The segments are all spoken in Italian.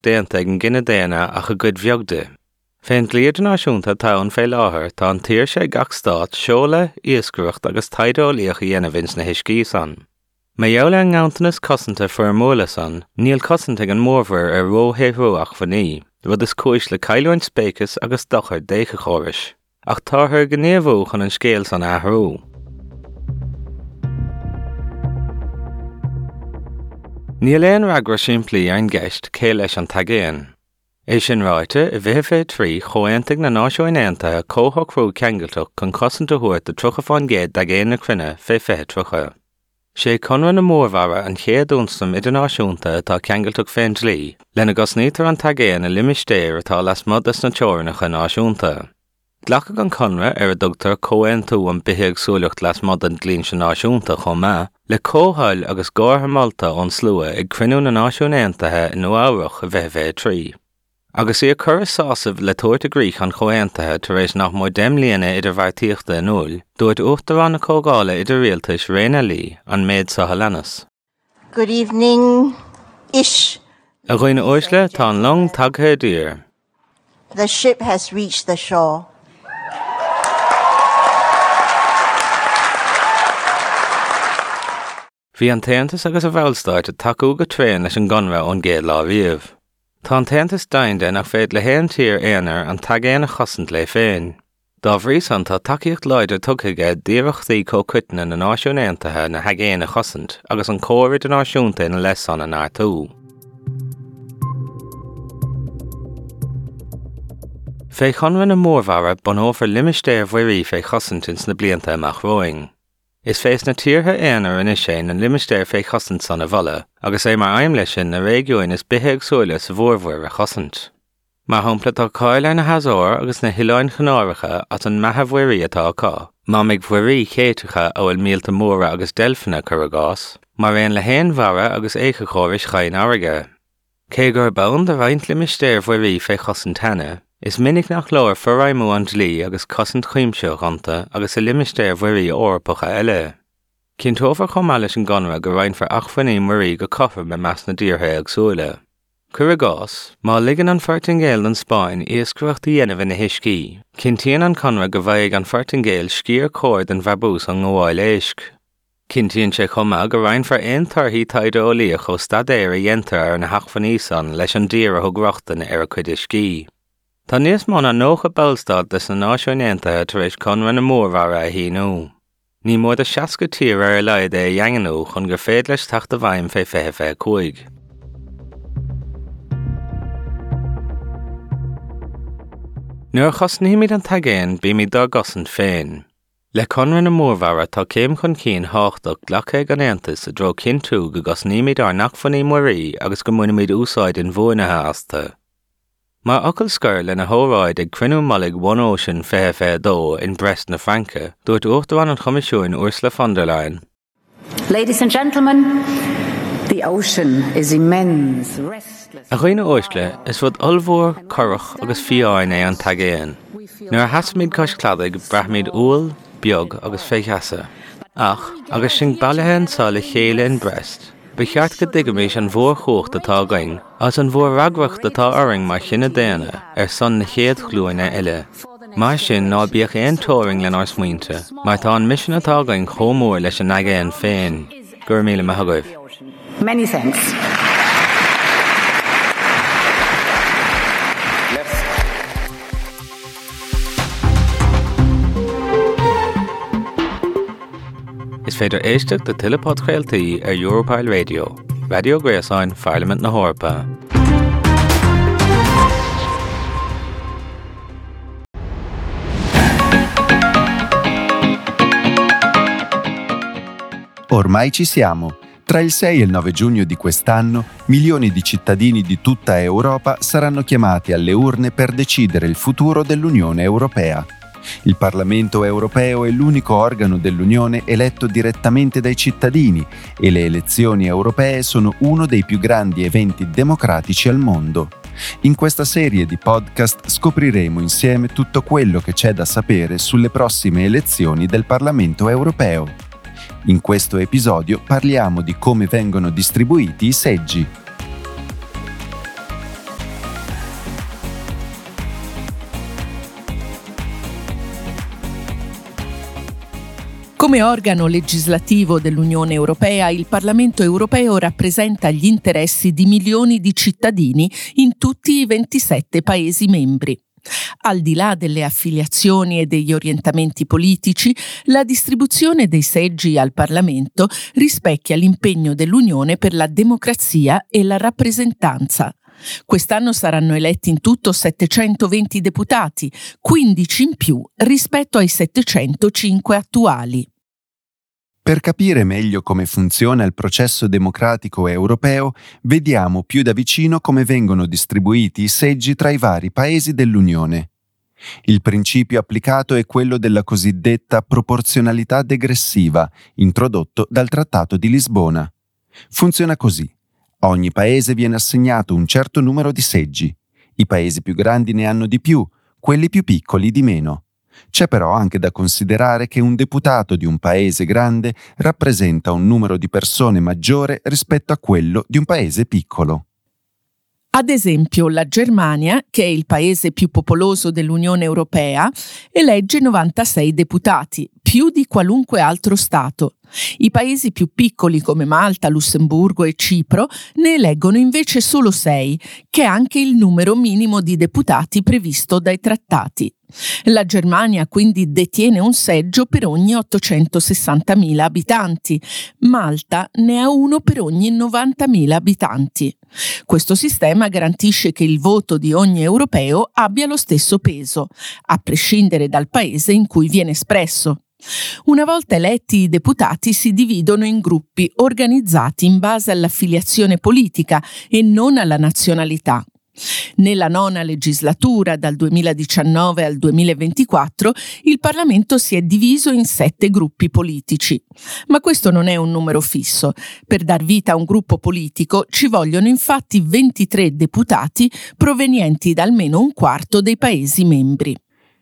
déanta ag an gine déana a chu gcuid bheagda. Féin Ghliaid Náisiúnta táin fé láthair tá an tír sé gach stát seola, iascaireacht agus taideolaíoch a dhéanamh na huiscí san. Ma dheola an nganntanas cosanta fuair móla san, níl cosanta an mórmhar ar róthéhrúach faní, rud is cúis le cailúint spéicas agus dochar décha chóris, ach táthar gnéomhú chun an scéal san athrú. Níl éon reagra simplí an gceist cé leis an tagéan. É sin ráite I bheitthe fé trí chomhaontaigh na náisiúin Aontaithe cóthochrú ceangailteach chun cosanta thuairt de trucha fáin géad agéan na cruinne fé fithe trucha. Sé conran na mórmhara an chéad únsam idirnáisiúnta atá ceangailteach féin dlí, lena gosnítar an tagéan a limistéir atá las modas na teoirnacha náisiúnta. Ghlacadh an conra ar a dugtar comhaontú an bithe agsúlacht las mod an glín sin náisiúnta chomh le cóthail agus gáthair Malta ón slua ag cruinniú na náisiún Aontaithe in uamhrach a bheith fé trí. Agus í a chur sásamh le tuairt a gríoch an chomhaontaithe tar éis nach mór déimlíonna idir bhairtíochta in úl, dúirt uachtarán na cógála idir rialtais Réna Lee an méid sa Halanas. Good evening-ish. A ghoine uaisle tá an long tagtha dír. The ship has reached the shore. Bhí an taontas agus a bhfeilstáit a takeú go tréan leis an gonra ón géad lá riamh. Tá an taontas dainde nach féad le héan tír éanaar an tagéan a chosint le féin. Dá bhrís an tá takeíocht leidir tugaige díreachtaí cócuitna na náisiún Aontaithe na hagéan a chosint agus an cóirid a náisiúnta na lesan an airtú. Fé chunra na mórmhara bonófar limistéir mhuirí fé chosint ins na blianta amach roing. Is fés na tíortha éanaar in is sé na limistéir fé chosint san a bhalla, agus é mar aimim leis sin na réigiúin is bithe agsúla sa bhórmhar a chosint. Má thampla tá cáil ar na hasáir agus na hiileáin chnáiricha at an meathmhuirí atá cá, má mbeidh mhuirí chéitecha ó bhfuil mílta móra agus delfinna chur a gás, mar réon le héan mhara agus écha chóiris chain áige. Cé gur bonn de bhaint limistéir mhuirí fé chosint henne, is minic nach leir forraimú an dlí agus cosint chuimseo chunta agus a limistéir mhuirí orpacha eile. Cinn tófar chomh leis an gonra go rainn for achfaní mhuirí go cothar me meas na díortha agsúla. Cur a gás, má ligean an fartingéil an Spáin iascaireacht a dhéanamh na huiscí, cintíonn an conra go bhaigh an fartingéil scíor cóir an bhabús an gháil éisc. Cintíonn sé chuma go rainn for aon tarthaí taideolaíoch ó stadéir a dhéantar ar na hachfaní san leis an díor a thugrachtain ar a chuid iscí. Tá níos mó na nócha ballstad des na náisiún Aontaithe tar éis conra na mórmhara a híú. Ní mór a 60 tír ar a leid é dhéanganú chun gur féad leis teachta bhaim fé fithe fé cuaig. Nuair chosníimiid an tagéan bí mi dá gosant féin. Le conra na mórmhara tá céim chun cín háchtach ghlacha an Aontas a dro cinn tú go gosníimiid ar nachfaní mhuirí agus go muinimiid úsáid in bhuainithe asta. Má ocail scur le na hóráid ag cruinniú mollaigh One Ocean fithe fé dó in Brest na Franca, dúirt uachtarán an Choimisiún Ursula von der Leyen. Ladies and gentlemen, the ocean is immense, restless. A ghoine uaisle is fud olmhór, corach agus fiáin é an tagéan. Nuair hasamid cosclaadaigh brathmid úil, beag agus féchasa. Ach, agus sin bailithe an sála chéile in Brest. Ba cheart go dtigamid an bhór chócht atá gainn, as an bhór raghracht atá oring mar chinna déana ar son na chéad chluaine eile. Mar sin ná bíoch éon tóring len ar smaointe, mar tá an mission atá gainn chomór leis an agéan féin. Gur míle maithagóibh. Many thanks. Is féidir éisteach de Tuilleapád Chraoltaí ar Europile Radio, Radio Gréasáin, Parliament na Hórpa. Ormai ci siamo. Tra il 6 e il 9 giugno di quest'anno, milioni di cittadini di tutta Europa saranno chiamati alle urne per decidere il futuro dell'Unione Europea. Il Parlamento europeo è l'unico organo dell'Unione eletto direttamente dai cittadini e le elezioni europee sono uno dei più grandi eventi democratici al mondo. In questa serie di podcast scopriremo insieme tutto quello che c'è da sapere sulle prossime elezioni del Parlamento europeo. In questo episodio parliamo di come vengono distribuiti i seggi. Come organo legislativo dell'Unione Europea, il Parlamento europeo rappresenta gli interessi di milioni di cittadini in tutti i 27 Paesi membri. Al di là delle affiliazioni e degli orientamenti politici, la distribuzione dei seggi al Parlamento rispecchia l'impegno dell'Unione per la democrazia e la rappresentanza. Quest'anno saranno eletti in tutto 720 deputati, 15 in più rispetto ai 705 attuali. Per capire meglio come funziona il processo democratico europeo, vediamo più da vicino come vengono distribuiti i seggi tra i vari paesi dell'Unione. Il principio applicato è quello della cosiddetta proporzionalità degressiva, introdotto dal Trattato di Lisbona. Funziona così. A ogni paese viene assegnato un certo numero di seggi. I paesi più grandi ne hanno di più, quelli più piccoli di meno. C'è però anche da considerare che un deputato di un paese grande rappresenta un numero di persone maggiore rispetto a quello di un paese piccolo. Ad esempio, la Germania, che è il paese più popoloso dell'Unione Europea, elegge 96 deputati, più di qualunque altro Stato. I paesi più piccoli come Malta, Lussemburgo e Cipro ne eleggono invece solo 6, che è anche il numero minimo di deputati previsto dai trattati. La Germania quindi detiene un seggio per ogni 860.000 abitanti, Malta ne ha uno per ogni 90.000 abitanti. Questo sistema garantisce che il voto di ogni europeo abbia lo stesso peso, a prescindere dal paese in cui viene espresso. Una volta eletti, i deputati si dividono in gruppi organizzati in base all'affiliazione politica e non alla nazionalità. Nella 9ª legislatura, dal 2019 al 2024, il Parlamento si è diviso in 7 gruppi politici. Ma questo non è un numero fisso. Per dar vita a un gruppo politico ci vogliono infatti 23 deputati provenienti da almeno un quarto dei Paesi membri.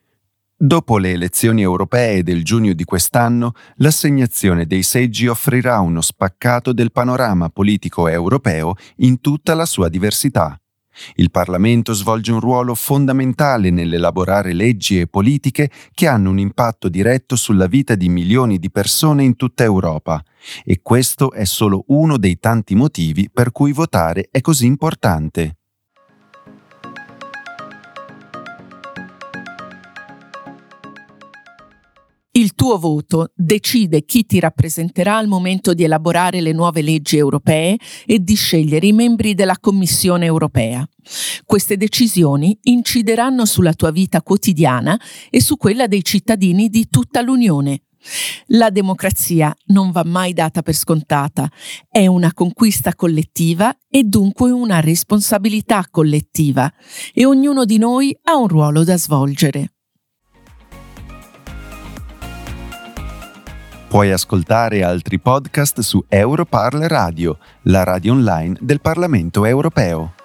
Dopo le elezioni europee del giugno di quest'anno, l'assegnazione dei seggi offrirà uno spaccato del panorama politico europeo in tutta la sua diversità. Il Parlamento svolge un ruolo fondamentale nell'elaborare leggi e politiche che hanno un impatto diretto sulla vita di milioni di persone in tutta Europa, e questo è solo uno dei tanti motivi per cui votare è così importante. Il tuo voto decide chi ti rappresenterà al momento di elaborare le nuove leggi europee e di scegliere i membri della Commissione europea. Queste decisioni incideranno sulla tua vita quotidiana e su quella dei cittadini di tutta l'Unione. La democrazia non va mai data per scontata, è una conquista collettiva e dunque una responsabilità collettiva, e ognuno di noi ha un ruolo da svolgere. Puoi ascoltare altri podcast su Europarl Radio, la radio online del Parlamento europeo.